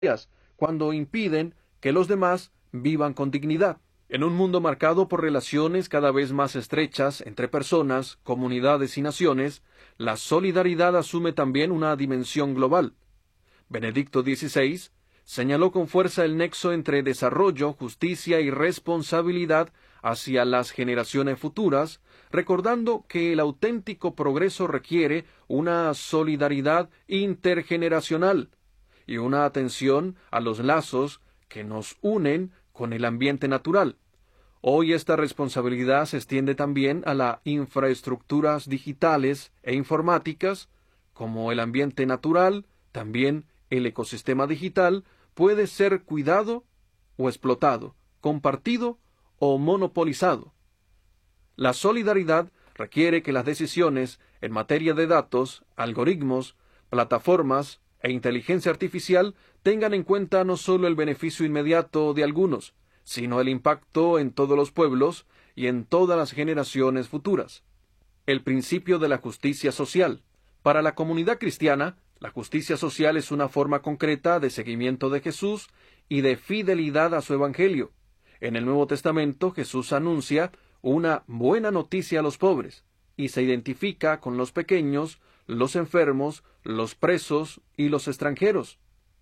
cuando impiden que los demás vivan con dignidad. En un mundo marcado por relaciones cada vez más estrechas entre personas, comunidades y naciones, la solidaridad asume también una dimensión global. Benedicto XVI señaló con fuerza el nexo entre desarrollo, justicia y responsabilidad hacia las generaciones futuras, recordando que el auténtico progreso requiere una solidaridad intergeneracional y una atención a los lazos que nos unen con el ambiente natural. Hoy esta responsabilidad se extiende también a las infraestructuras digitales e informáticas, como el ambiente natural, también el ecosistema digital puede ser cuidado o explotado, compartido o monopolizado. La solidaridad requiere que las decisiones en materia de datos, algoritmos, plataformas e inteligencia artificial tengan en cuenta no solo el beneficio inmediato de algunos, sino el impacto en todos los pueblos y en todas las generaciones futuras. El principio de la justicia social. Para la comunidad cristiana, la justicia social es una forma concreta de seguimiento de Jesús y de fidelidad a su Evangelio. En el Nuevo Testamento, Jesús anuncia una buena noticia a los pobres y se identifica con los pequeños, los enfermos, los presos y los extranjeros.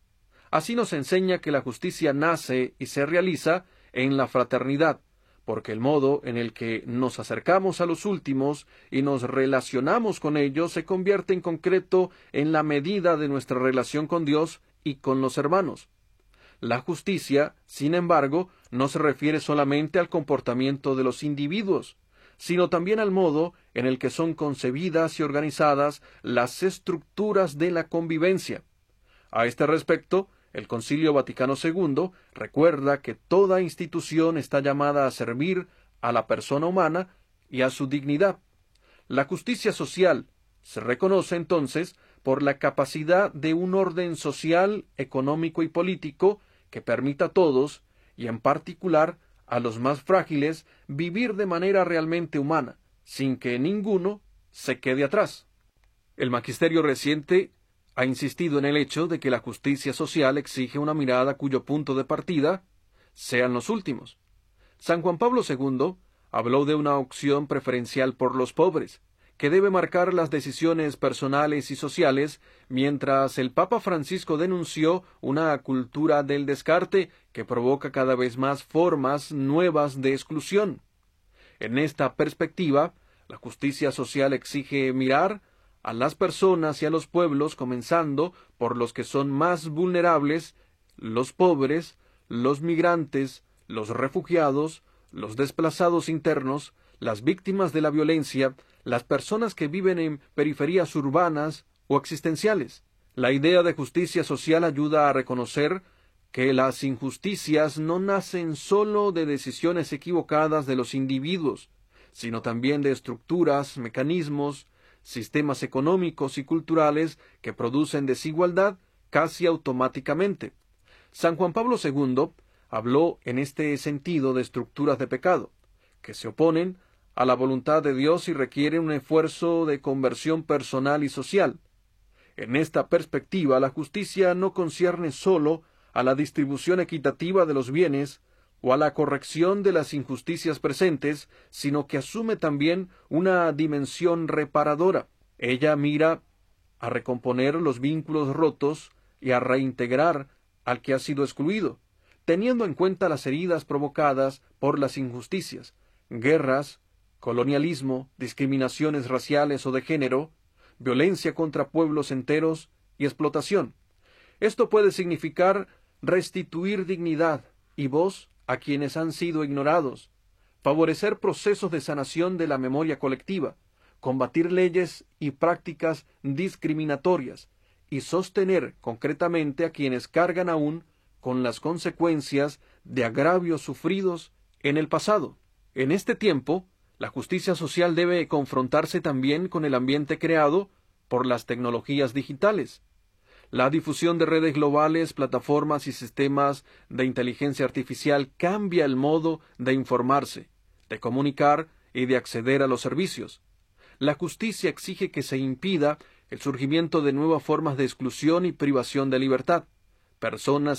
Así nos enseña que la justicia nace y se realiza en la fraternidad, porque el modo en el que nos acercamos a los últimos y nos relacionamos con ellos se convierte en concreto en la medida de nuestra relación con Dios y con los hermanos. La justicia, sin embargo, no se refiere solamente al comportamiento de los individuos, sino también al modo en el que son concebidas y organizadas las estructuras de la convivencia. A este respecto, el Concilio Vaticano II recuerda que toda institución está llamada a servir a la persona humana y a su dignidad. La justicia social se reconoce entonces por la capacidad de un orden social, económico y político que permita a todos, y en particular a los más frágiles, vivir de manera realmente humana, sin que ninguno se quede atrás. El magisterio reciente ha insistido en el hecho de que la justicia social exige una mirada cuyo punto de partida sean los últimos. San Juan Pablo II habló de una opción preferencial por los pobres, que debe marcar las decisiones personales y sociales, mientras el Papa Francisco denunció una cultura del descarte que provoca cada vez más formas nuevas de exclusión. En esta perspectiva, la justicia social exige mirar a las personas y a los pueblos, comenzando por los que son más vulnerables, los pobres, los migrantes, los refugiados, los desplazados internos, las víctimas de la violencia, las personas que viven en periferias urbanas o existenciales. La idea de justicia social ayuda a reconocer que las injusticias no nacen sólo de decisiones equivocadas de los individuos, sino también de estructuras, mecanismos, sistemas económicos y culturales que producen desigualdad casi automáticamente. San Juan Pablo II habló en este sentido de estructuras de pecado, que se oponen a la voluntad de Dios y requieren un esfuerzo de conversión personal y social. En esta perspectiva, la justicia no concierne sólo a la distribución equitativa de los bienes o a la corrección de las injusticias presentes, sino que asume también una dimensión reparadora. Ella mira a recomponer los vínculos rotos y a reintegrar al que ha sido excluido, teniendo en cuenta las heridas provocadas por las injusticias, guerras, colonialismo, discriminaciones raciales o de género, violencia contra pueblos enteros y explotación. Esto puede significar restituir dignidad y voz a quienes han sido ignorados, favorecer procesos de sanación de la memoria colectiva, combatir leyes y prácticas discriminatorias y sostener concretamente a quienes cargan aún con las consecuencias de agravios sufridos en el pasado. En este tiempo, la justicia social debe confrontarse también con el ambiente creado por las tecnologías digitales. La difusión de redes globales, plataformas y sistemas de inteligencia artificial cambia el modo de informarse, de comunicar y de acceder a los servicios. La justicia exige que se impida el surgimiento de nuevas formas de exclusión y privación de libertad, personas